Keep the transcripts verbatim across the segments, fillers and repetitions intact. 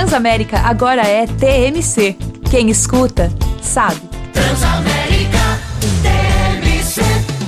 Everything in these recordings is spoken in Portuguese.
Transamérica agora é T M C. Quem escuta, sabe. Transamérica T M C.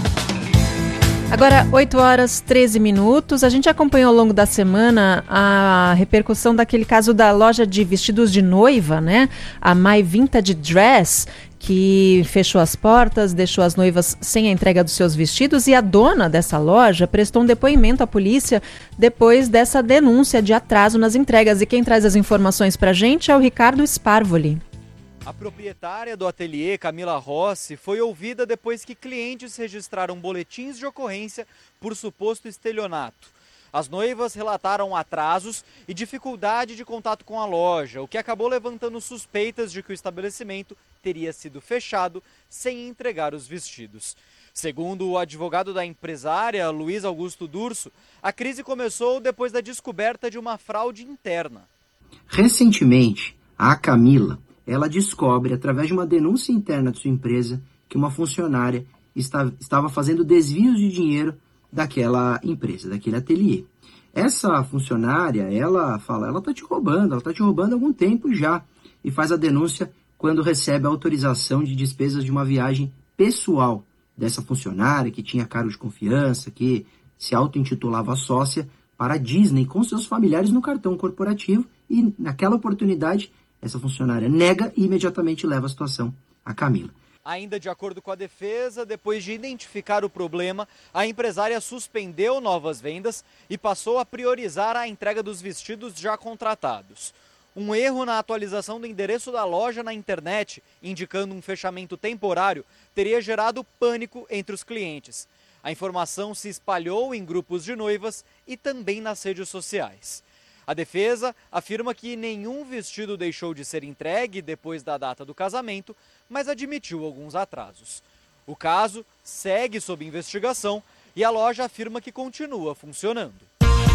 Agora, oito horas e treze minutos. A gente acompanhou ao longo da semana a repercussão daquele caso da loja de vestidos de noiva, né? A My Vintage Dress, que fechou as portas, deixou as noivas sem a entrega dos seus vestidos, e a dona dessa loja prestou um depoimento à polícia depois dessa denúncia de atraso nas entregas. E quem traz as informações pra gente é o Ricardo Sparvoli. A proprietária do ateliê, Camila Rossi, foi ouvida depois que clientes registraram boletins de ocorrência por suposto estelionato. As noivas relataram atrasos e dificuldade de contato com a loja, o que acabou levantando suspeitas de que o estabelecimento teria sido fechado sem entregar os vestidos. Segundo o advogado da empresária, Luiz Augusto Durso, a crise começou depois da descoberta de uma fraude interna. Recentemente, a Camila, ela descobre, através de uma denúncia interna de sua empresa, que uma funcionária está, estava fazendo desvios de dinheiro daquela empresa, daquele ateliê. Essa funcionária, ela fala, ela está te roubando, ela está te roubando há algum tempo já, e faz a denúncia quando recebe a autorização de despesas de uma viagem pessoal dessa funcionária, que tinha cargo de confiança, que se auto-intitulava sócia, para a Disney com seus familiares no cartão corporativo, e naquela oportunidade essa funcionária nega e imediatamente leva a situação à Camila. Ainda de acordo com a defesa, depois de identificar o problema, a empresária suspendeu novas vendas e passou a priorizar a entrega dos vestidos já contratados. Um erro na atualização do endereço da loja na internet, indicando um fechamento temporário, teria gerado pânico entre os clientes. A informação se espalhou em grupos de noivas e também nas redes sociais. A defesa afirma que nenhum vestido deixou de ser entregue depois da data do casamento, mas admitiu alguns atrasos. O caso segue sob investigação e a loja afirma que continua funcionando.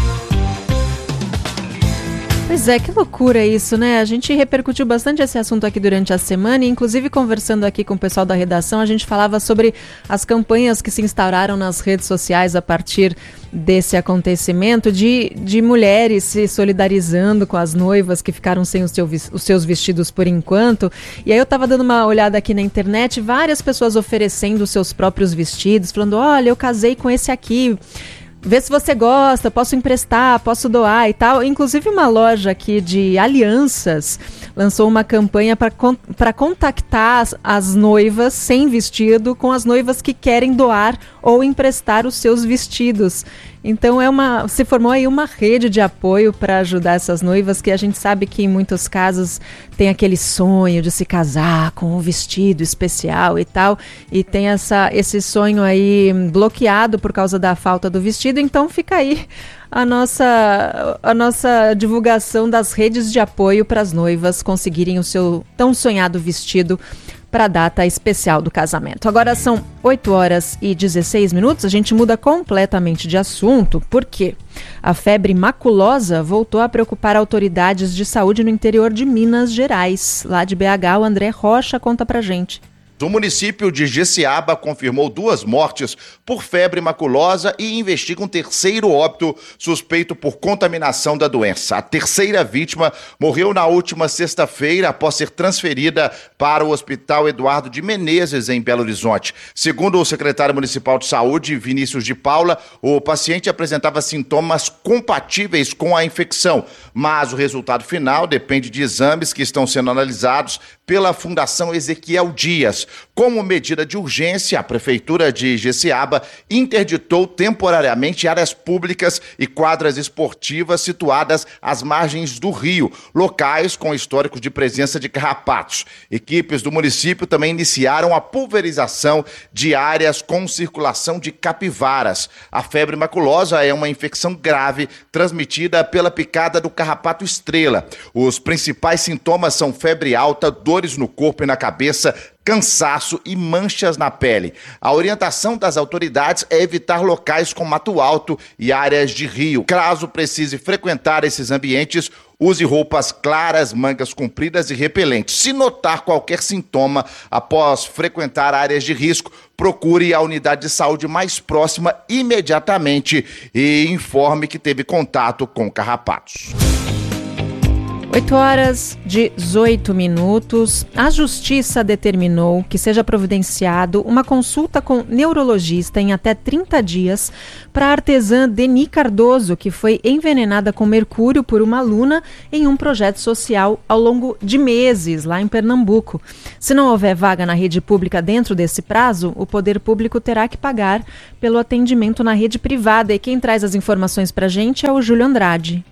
Pois é, que loucura isso, né? A gente repercutiu bastante esse assunto aqui durante a semana e, inclusive, conversando aqui com o pessoal da redação, a gente falava sobre as campanhas que se instauraram nas redes sociais a partir desse acontecimento, de, de mulheres se solidarizando com as noivas que ficaram sem os, seu, os seus vestidos por enquanto. E aí eu tava dando uma olhada aqui na internet, várias pessoas oferecendo os seus próprios vestidos, falando, olha, eu casei com esse aqui, vê se você gosta, posso emprestar, posso doar e tal. Inclusive uma loja aqui de alianças lançou uma campanha para con- para contactar as, as noivas sem vestido com as noivas que querem doar ou emprestar os seus vestidos. Então é uma, se formou aí uma rede de apoio para ajudar essas noivas, que a gente sabe que em muitos casos tem aquele sonho de se casar com um vestido especial e tal, e tem essa, esse sonho aí bloqueado por causa da falta do vestido. Então fica aí a nossa, a nossa divulgação das redes de apoio para as noivas conseguirem o seu tão sonhado vestido para a data especial do casamento. Agora são oito horas e dezesseis minutos, a gente muda completamente de assunto, porque a febre maculosa voltou a preocupar autoridades de saúde no interior de Minas Gerais. Lá de B H, o André Rocha conta pra gente. O município de Jeceaba confirmou duas mortes por febre maculosa e investiga um terceiro óbito suspeito por contaminação da doença. A terceira vítima morreu na última sexta-feira após ser transferida para o Hospital Eduardo de Menezes, em Belo Horizonte. Segundo o secretário municipal de saúde, Vinícius de Paula, o paciente apresentava sintomas compatíveis com a infecção, mas o resultado final depende de exames que estão sendo analisados pela Fundação Ezequiel Dias. Como medida de urgência, a Prefeitura de Jeceaba interditou temporariamente áreas públicas e quadras esportivas situadas às margens do rio, locais com históricos de presença de carrapatos. Equipes do município também iniciaram a pulverização de áreas com circulação de capivaras. A febre maculosa é uma infecção grave transmitida pela picada do carrapato estrela. Os principais sintomas são febre alta, dores no corpo e na cabeça, cansaço e manchas na pele. A orientação das autoridades é evitar locais com mato alto e áreas de rio. Caso precise frequentar esses ambientes, use roupas claras, mangas compridas e repelentes. Se notar qualquer sintoma após frequentar áreas de risco, procure a unidade de saúde mais próxima imediatamente e informe que teve contato com carrapatos. oito horas e dezoito minutos. A Justiça determinou que seja providenciado uma consulta com neurologista em até trinta dias para a artesã Deni Cardoso, que foi envenenada com mercúrio por uma aluna em um projeto social ao longo de meses, lá em Pernambuco. Se não houver vaga na rede pública dentro desse prazo, o poder público terá que pagar pelo atendimento na rede privada. E quem traz as informações para a gente é o Júlio Andrade.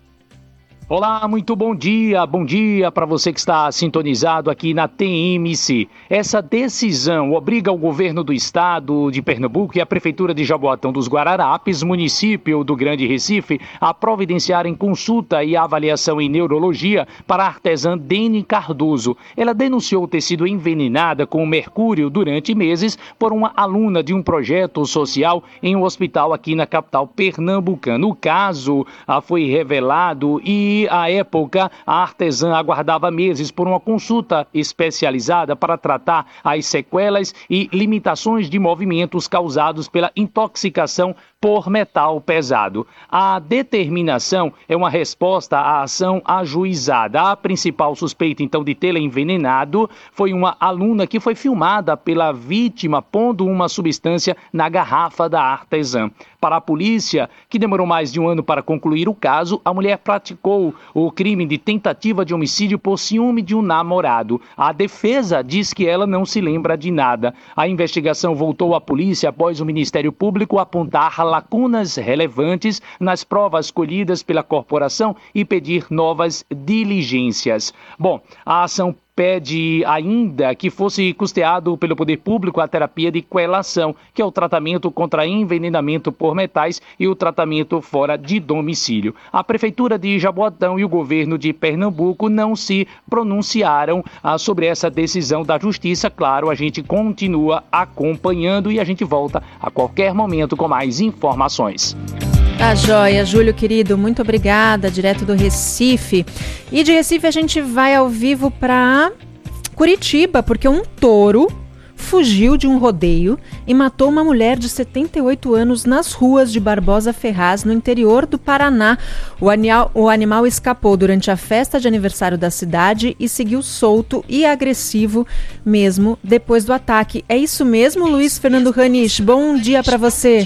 Olá, muito bom dia, bom dia para você que está sintonizado aqui na T M C. Essa decisão obriga o governo do estado de Pernambuco e a prefeitura de Jaboatão dos Guararapes, município do Grande Recife, a providenciarem consulta e avaliação em neurologia para a artesã Deni Cardoso. Ela denunciou ter sido envenenada com mercúrio durante meses por uma aluna de um projeto social em um hospital aqui na capital pernambucana. O caso ah, foi revelado e à época, a artesã aguardava meses por uma consulta especializada para tratar as sequelas e limitações de movimentos causados pela intoxicação por metal pesado. A determinação é uma resposta à ação ajuizada. A principal suspeita, então, de tê-la envenenado foi uma aluna que foi filmada pela vítima pondo uma substância na garrafa da artesã. Para a polícia, que demorou mais de um ano para concluir o caso, a mulher praticou o crime de tentativa de homicídio por ciúme de um namorado. A defesa diz que ela não se lembra de nada. A investigação voltou à polícia após o Ministério Público apontar lacunas relevantes nas provas colhidas pela corporação e pedir novas diligências. Bom, a ação pede ainda que fosse custeado pelo poder público a terapia de quelação, que é o tratamento contra envenenamento por metais e o tratamento fora de domicílio. A Prefeitura de Jaboatão e o governo de Pernambuco não se pronunciaram ah, sobre essa decisão da Justiça. Claro, a gente continua acompanhando e a gente volta a qualquer momento com mais informações. Tá joia, Júlio querido, muito obrigada, direto do Recife. E de Recife a gente vai ao vivo para Curitiba, porque um touro fugiu de um rodeio e matou uma mulher de setenta e oito anos nas ruas de Barbosa Ferraz, no interior do Paraná. O animal, o animal escapou durante a festa de aniversário da cidade e seguiu solto e agressivo mesmo depois do ataque. É isso mesmo, Luiz Fernando Ranisch? Bom dia para você.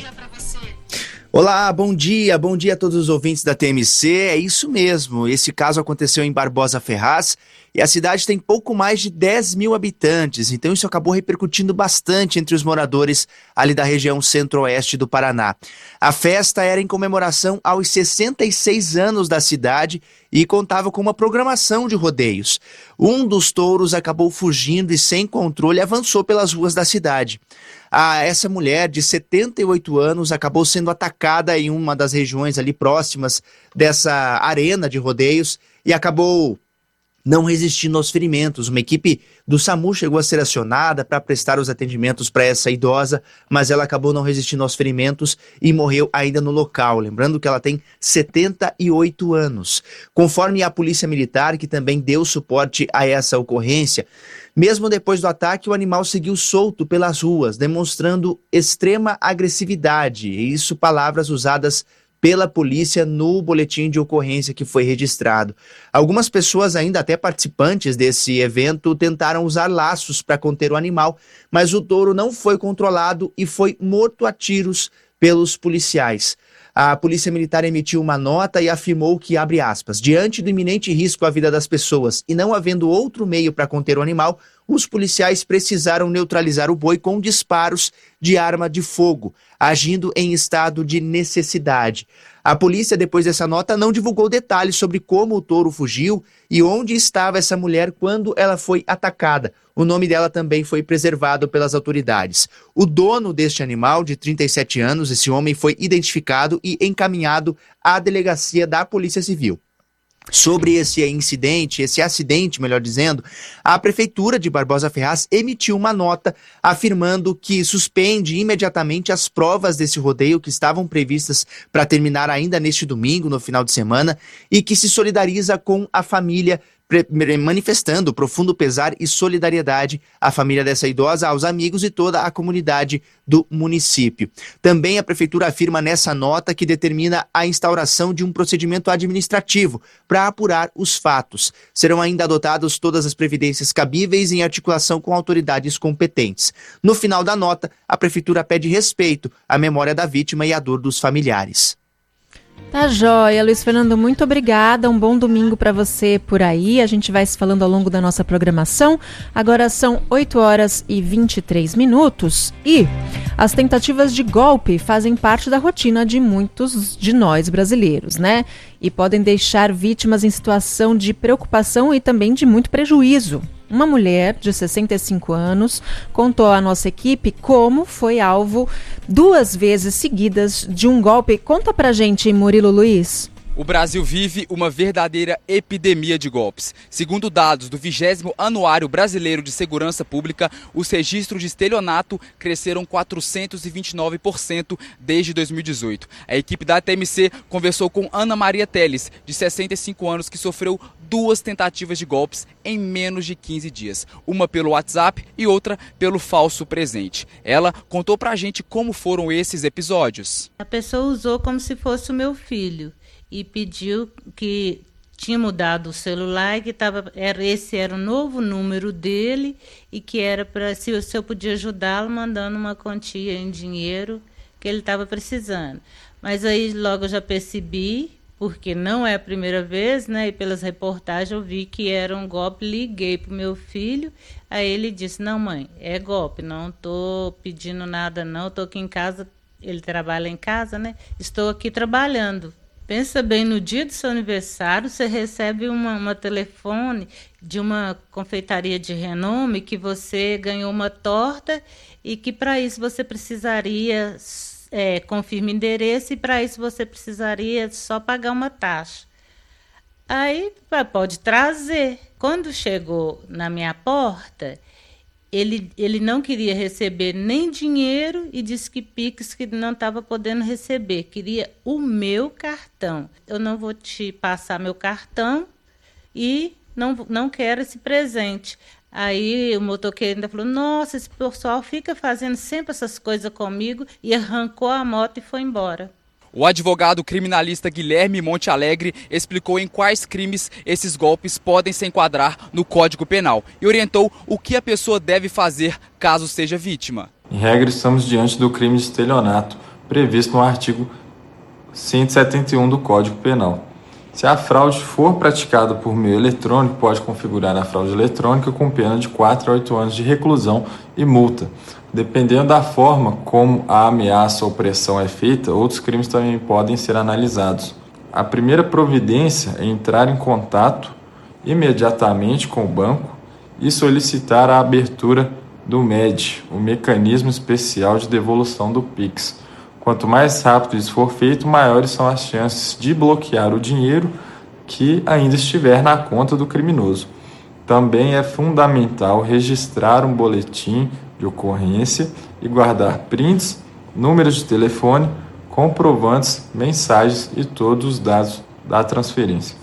Olá, bom dia, bom dia a todos os ouvintes da T M C, é isso mesmo, esse caso aconteceu em Barbosa Ferraz e a cidade tem pouco mais de dez mil habitantes, então isso acabou repercutindo bastante entre os moradores ali da região centro-oeste do Paraná. A festa era em comemoração aos sessenta e seis anos da cidade e contava com uma programação de rodeios. Um dos touros acabou fugindo e sem controle avançou pelas ruas da cidade. Ah, essa mulher de setenta e oito anos acabou sendo atacada em uma das regiões ali próximas dessa arena de rodeios e acabou não resistindo aos ferimentos. Uma equipe do SAMU chegou a ser acionada para prestar os atendimentos para essa idosa, mas ela acabou não resistindo aos ferimentos e morreu ainda no local. Lembrando que ela tem setenta e oito anos. Conforme a Polícia Militar, que também deu suporte a essa ocorrência, mesmo depois do ataque, o animal seguiu solto pelas ruas, demonstrando extrema agressividade. E isso, palavras usadas pela polícia no boletim de ocorrência que foi registrado. Algumas pessoas, ainda até participantes desse evento, tentaram usar laços para conter o animal, mas o touro não foi controlado e foi morto a tiros pelos policiais. A Polícia Militar emitiu uma nota e afirmou que, abre aspas, diante do iminente risco à vida das pessoas e não havendo outro meio para conter o animal, os policiais precisaram neutralizar o boi com disparos de arma de fogo, agindo em estado de necessidade. A polícia, depois dessa nota, não divulgou detalhes sobre como o touro fugiu e onde estava essa mulher quando ela foi atacada. O nome dela também foi preservado pelas autoridades. O dono deste animal, de trinta e sete anos, esse homem foi identificado e encaminhado à delegacia da Polícia Civil. Sobre esse incidente, esse acidente, melhor dizendo, a Prefeitura de Barbosa Ferraz emitiu uma nota afirmando que suspende imediatamente as provas desse rodeio que estavam previstas para terminar ainda neste domingo, no final de semana, e que se solidariza com a família manifestando profundo pesar e solidariedade à família dessa idosa, aos amigos e toda a comunidade do município. Também a prefeitura afirma nessa nota que determina a instauração de um procedimento administrativo para apurar os fatos. Serão ainda adotadas todas as providências cabíveis em articulação com autoridades competentes. No final da nota, a prefeitura pede respeito à memória da vítima e à dor dos familiares. Tá joia, Luiz Fernando, muito obrigada, um bom domingo para você por aí, a gente vai se falando ao longo da nossa programação. Agora são oito horas e vinte e três minutos e as tentativas de golpe fazem parte da rotina de muitos de nós brasileiros, né? E podem deixar vítimas em situação de preocupação e também de muito prejuízo. Uma mulher de sessenta e cinco anos contou à nossa equipe como foi alvo duas vezes seguidas de um golpe. Conta pra gente, Murilo Luiz. O Brasil vive uma verdadeira epidemia de golpes. Segundo dados do vigésimo Anuário Brasileiro de Segurança Pública, os registros de estelionato cresceram quatrocentos e vinte e nove por cento desde dois mil e dezoito. A equipe da T M C conversou com Ana Maria Teles, de sessenta e cinco anos, que sofreu duas tentativas de golpes em menos de quinze dias. Uma pelo WhatsApp e outra pelo falso presente. Ela contou pra gente como foram esses episódios. A pessoa usou como se fosse o meu filho e pediu que tinha mudado o celular e que tava, era, esse era o novo número dele e que era para se, se eu podia ajudá-lo mandando uma quantia em dinheiro que ele estava precisando. Mas aí logo eu já percebi, porque não é a primeira vez, né? E pelas reportagens eu vi que era um golpe. Liguei para o meu filho, aí ele disse: não, mãe, é golpe, não estou pedindo nada não, estou aqui em casa, ele trabalha em casa, né? Estou aqui trabalhando. Pensa bem, no dia do seu aniversário, você recebe uma, uma telefone de uma confeitaria de renome que você ganhou uma torta e que para isso você precisaria, é, confirma endereço, e para isso você precisaria só pagar uma taxa. Aí pode trazer. Quando chegou na minha porta, Ele, ele não queria receber nem dinheiro e disse que Pix que não estava podendo receber. Queria o meu cartão. Eu não vou te passar meu cartão e não, não quero esse presente. Aí o motoqueiro ainda falou: nossa, esse pessoal fica fazendo sempre essas coisas comigo, e arrancou a moto e foi embora. O advogado criminalista Guilherme Monte Alegre explicou em quais crimes esses golpes podem se enquadrar no Código Penal e orientou o que a pessoa deve fazer caso seja vítima. Em regra, estamos diante do crime de estelionato, previsto no artigo cento e setenta e um do Código Penal. Se a fraude for praticada por meio eletrônico, pode configurar a fraude eletrônica com pena de quatro a oito anos de reclusão e multa. Dependendo da forma como a ameaça ou pressão é feita, outros crimes também podem ser analisados. A primeira providência é entrar em contato imediatamente com o banco e solicitar a abertura do M E D, o Mecanismo Especial de Devolução do Pix. Quanto mais rápido isso for feito, maiores são as chances de bloquear o dinheiro que ainda estiver na conta do criminoso. Também é fundamental registrar um boletim de ocorrência e guardar prints, números de telefone, comprovantes, mensagens e todos os dados da transferência.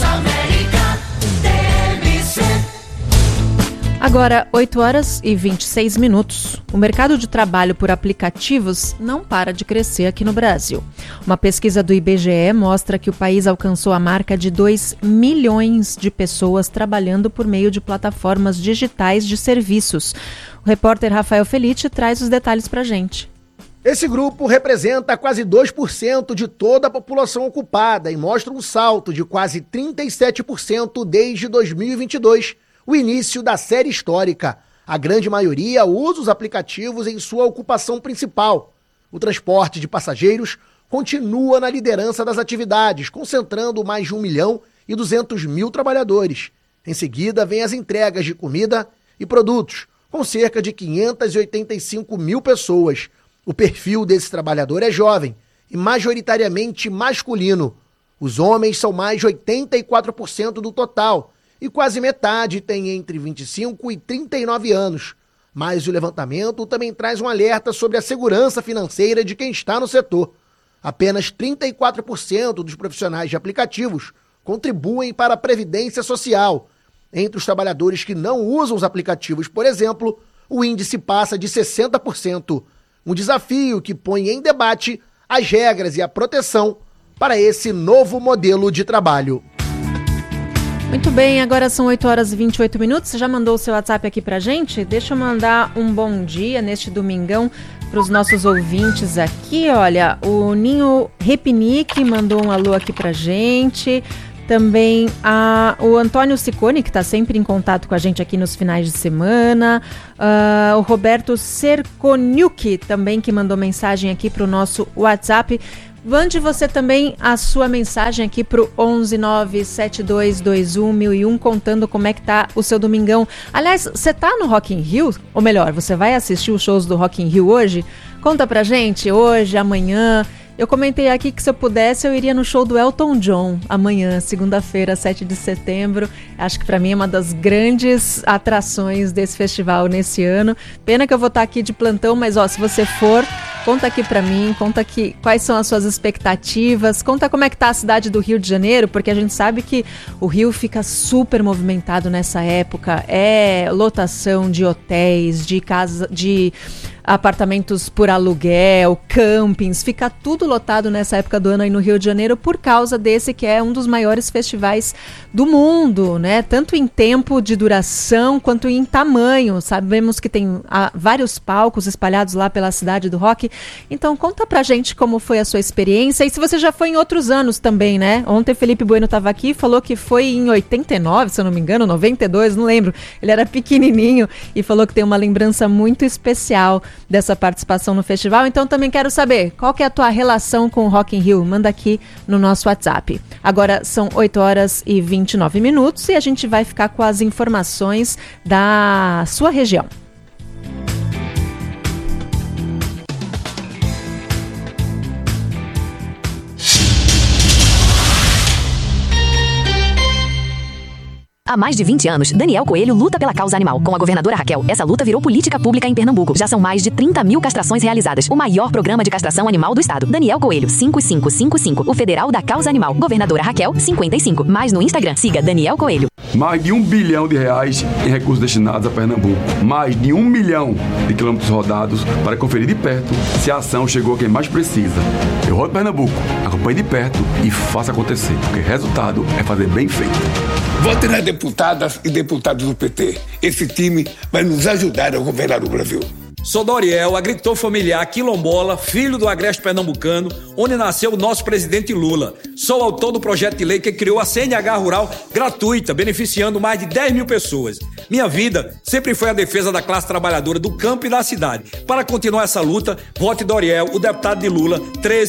Agora, oito horas e vinte e seis minutos. O mercado de trabalho por aplicativos não para de crescer aqui no Brasil. Uma pesquisa do I B G E mostra que o país alcançou a marca de dois milhões de pessoas trabalhando por meio de plataformas digitais de serviços. O repórter Rafael Felice traz os detalhes para a gente. Esse grupo representa quase dois por cento de toda a população ocupada e mostra um salto de quase trinta e sete por cento desde dois mil e vinte e dois, o início da série histórica. A grande maioria usa os aplicativos em sua ocupação principal. O transporte de passageiros continua na liderança das atividades, concentrando mais de um milhão e duzentos mil trabalhadores. Em seguida, vem as entregas de comida e produtos, com cerca de quinhentas e oitenta e cinco mil pessoas. O perfil desse trabalhador é jovem e majoritariamente masculino. Os homens são mais de oitenta e quatro por cento do total e quase metade tem entre vinte e cinco e trinta e nove anos. Mas o levantamento também traz um alerta sobre a segurança financeira de quem está no setor. Apenas trinta e quatro por cento dos profissionais de aplicativos contribuem para a Previdência Social Entre os trabalhadores que não usam os aplicativos, por exemplo, o índice passa de sessenta por cento. Um desafio que põe em debate as regras e a proteção para esse novo modelo de trabalho. Muito bem, agora são oito horas e vinte e oito minutos. Você já mandou o seu WhatsApp aqui pra gente? Deixa eu mandar um bom dia neste domingão para os nossos ouvintes aqui. Olha, o Ninho Repinique mandou um alô aqui pra gente. Também a, o Antônio Ciccone, que está sempre em contato com a gente aqui nos finais de semana. Uh, o Roberto Serconiuc também, que mandou mensagem aqui para o nosso WhatsApp. Mande você também a sua mensagem aqui para o onze nove sete dois dois um mil e um, contando como é que tá o seu domingão. Aliás, você tá no Rock in Rio? Ou melhor, você vai assistir os shows do Rock in Rio hoje? Conta pra gente, hoje, amanhã. Eu comentei aqui que se eu pudesse eu iria no show do Elton John amanhã, segunda-feira, sete de setembro. Acho que para mim é uma das grandes atrações desse festival nesse ano. Pena que eu vou estar aqui de plantão, mas ó, se você for, conta aqui para mim, conta aqui quais são as suas expectativas, conta como é que tá a cidade do Rio de Janeiro, porque a gente sabe que o Rio fica super movimentado nessa época. É lotação de hotéis, de casa, de apartamentos por aluguel, campings, fica tudo lotado nessa época do ano aí no Rio de Janeiro por causa desse que é um dos maiores festivais do mundo, né? Tanto em tempo de duração quanto em tamanho. Sabemos que tem ah, vários palcos espalhados lá pela cidade do rock. Então conta pra gente como foi a sua experiência e se você já foi em outros anos também, né? Ontem Felipe Bueno estava aqui e falou que foi em oitenta e nove, se eu não me engano, noventa e dois, não lembro. Ele era pequenininho e falou que tem uma lembrança muito especial dessa participação no festival. Então também quero saber qual que é a tua relação com o Rock in Rio. Manda aqui no nosso WhatsApp. Agora são oito horas e vinte e nove minutos e a gente vai ficar com as informações da sua região. Há mais de vinte anos, Daniel Coelho luta pela causa animal. Com a governadora Raquel, essa luta virou política pública em Pernambuco. Já são mais de trinta mil castrações realizadas. O maior programa de castração animal do estado. Daniel Coelho, cinco cinco cinco cinco. O Federal da Causa Animal. Governadora Raquel, cinquenta e cinco. Mais no Instagram. Siga Daniel Coelho. Mais de um bilhão de reais em recursos destinados a Pernambuco. Mais de um milhão de quilômetros rodados para conferir de perto se a ação chegou a quem mais precisa. Eu rodo Pernambuco. Acompanhe de perto e faça acontecer. Porque resultado é fazer bem feito. Vote nas deputadas e deputados do P T. Esse time vai nos ajudar a governar o Brasil. Sou Doriel, agricultor familiar quilombola, filho do agreste pernambucano, onde nasceu o nosso presidente Lula. Sou autor do projeto de lei que criou a C N H Rural gratuita, beneficiando mais de dez mil pessoas. Minha vida sempre foi a defesa da classe trabalhadora do campo e da cidade. Para continuar essa luta, vote Doriel, o deputado de Lula, treze